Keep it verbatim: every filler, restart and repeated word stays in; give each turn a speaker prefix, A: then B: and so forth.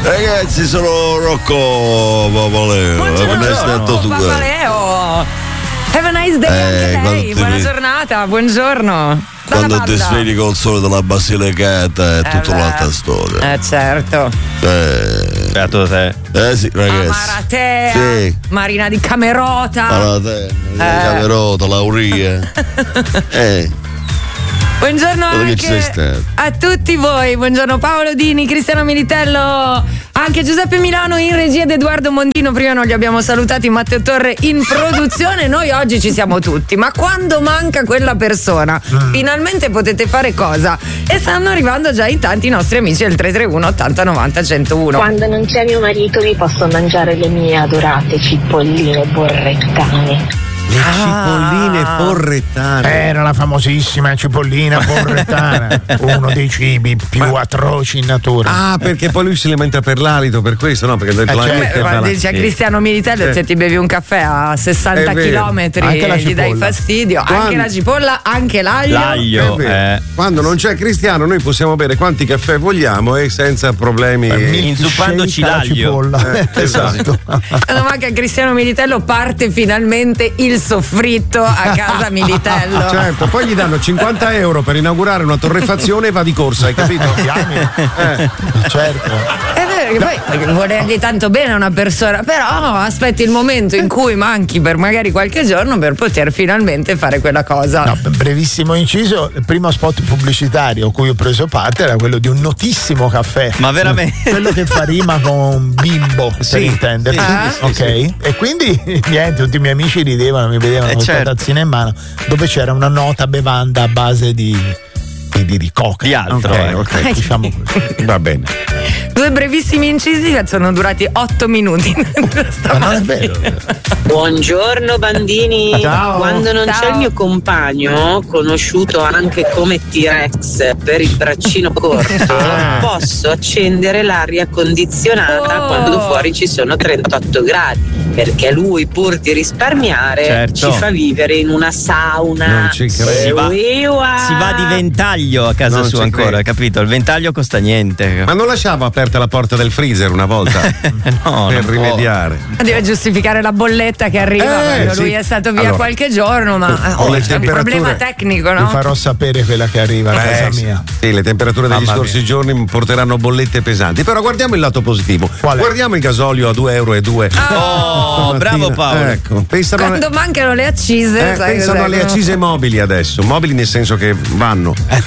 A: Ragazzi, sono Rocco Papaleo.
B: Buongiorno Papaleo. Have a nice day
A: eh,
B: anche lei. Buona
A: mi...
B: giornata, buongiorno.
A: Quando ti svegli col sole della Basilicata è
B: eh
A: tutta
B: beh.
A: un'altra storia.
B: Eh certo.
A: Eh,
C: beato te.
A: Eh sì, ragazzi.
B: Maratea,
A: sì.
B: Marina di Camerota.
A: Maratea, Marina di Camerota, Lauria. eh.
B: Buongiorno anche a tutti voi, buongiorno Paolo Dini, Cristiano Militello, anche Giuseppe Milano in regia ed Edoardo Mondino. Prima non li abbiamo salutati, Matteo Torre in produzione. Noi oggi ci siamo tutti, ma quando manca quella persona finalmente potete fare cosa? E stanno arrivando già in tanti i nostri amici del tre tre uno ottanta novanta centouno.
D: Quando non c'è mio marito mi posso mangiare le mie adorate cipolline borrettane.
E: Le cipolline ah. porrettane.
F: Era la famosissima cipollina porrettana, uno dei cibi più ma... atroci in natura.
E: Ah, perché poi lui si lamenta per l'alito, per questo, no? Perché
B: eh, cioè, quando dice a Cristiano Militello, eh. se ti bevi un caffè a sessanta chilometri gli dai fastidio. Quando... Anche la cipolla, anche l'aglio.
E: L'aglio eh. Quando non c'è Cristiano, noi possiamo bere quanti caffè vogliamo e senza problemi.
C: Eh, Inzuppandoci l'aglio.
F: Eh, esatto.
B: Quando manca Cristiano Militello, parte finalmente il soffritto a casa Militello.
E: Certo, poi gli danno cinquanta euro per inaugurare una torrefazione e va di corsa, hai capito?
F: eh, certo.
B: È vero che poi volergli tanto bene a una persona, però aspetti il momento in cui manchi per magari qualche giorno per poter finalmente fare quella cosa.
F: No, brevissimo inciso, il primo spot pubblicitario a cui ho preso parte era quello di un notissimo caffè.
C: Ma veramente?
F: Quello che fa rima con bimbo,
E: sì,
F: per intenderci.
B: Sì,
F: ah? Ok. Sì. E quindi niente, tutti i miei amici ridevano, mi vedevano eh con certo. tazzina in mano dove c'era una nota bevanda a base di di, di coca.
C: Di altro.
F: Okay, okay, diciamo così.
E: Va bene.
B: Due brevissimi incisi che sono durati otto minuti.
F: Ma non è vero.
D: Buongiorno bambini.
F: Ciao.
D: Quando non
B: Ciao.
D: c'è il mio compagno, conosciuto anche come T-Rex per il braccino corto,
F: Ah.
D: posso accendere l'aria condizionata
B: Oh.
D: quando fuori ci sono trentotto gradi. Perché lui, pur di risparmiare,
C: Certo.
D: ci fa vivere in una sauna.
E: Non ci credo.
C: Si va,
D: Eua.
C: si va di ventaglio a casa
E: Non
C: sua
E: ci
C: ancora,
E: credo.
C: capito? Il ventaglio costa niente.
E: Ma non lasciava aperta la porta del freezer una volta
C: no,
E: per
C: non
E: rimediare?
B: Deve giustificare la bolletta che arriva
E: Eh,
B: quando
E: sì.
B: lui è stato via
E: Allora,
B: qualche giorno, ma
E: con
B: oh,
E: le
B: c'è un
E: temperature-
B: problema tecnico,
F: Vi
B: no?
F: farò sapere quella che arriva a
E: Eh,
F: casa
E: sì.
F: mia.
E: Sì, le temperature degli
F: Mamma
E: scorsi
F: mia.
E: giorni mi porteranno bollette pesanti. Però guardiamo il lato positivo.
F: Qual è?
E: Guardiamo il gasolio a due euro e due.
C: Oh, bravo Paolo.
E: Ecco, pensano,
B: Quando mancano le accise,
E: eh,
B: sai
E: pensano
B: cos'è?
E: alle accise mobili adesso. Mobili nel senso che vanno.
F: Eh,